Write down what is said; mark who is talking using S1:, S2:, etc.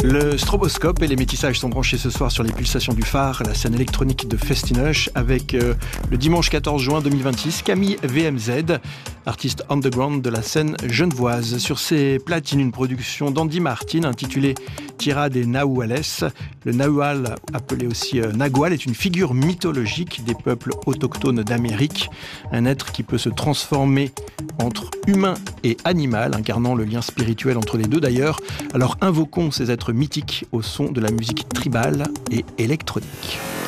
S1: Le stroboscope et les métissages sont branchés ce soir sur les pulsations du phare, la scène électronique de Festinoche, avec le dimanche 14 juin 2026, Camille VMZ, artiste underground de la scène genevoise. Sur ses platines, une production d'Andy Martin intitulée Tierra des Nahuales. Le Nahual, appelé aussi Nagual, est une figure mythologique des peuples autochtones d'Amérique. Un être qui peut se transformer entre humain et animal, incarnant le lien spirituel entre les deux d'ailleurs. Alors invoquons ces êtres mythiques au son de la musique tribale et électronique.